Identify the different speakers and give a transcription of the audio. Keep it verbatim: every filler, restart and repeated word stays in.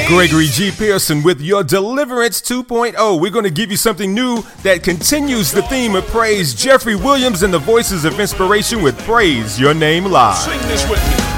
Speaker 1: Gregory G. Pearson with your Deliverance two point oh. We're going to give you something new that continues the theme of praise. Jeffrey Williams and the Voices of Inspiration with Praise Your Name Live.
Speaker 2: Sing this with me.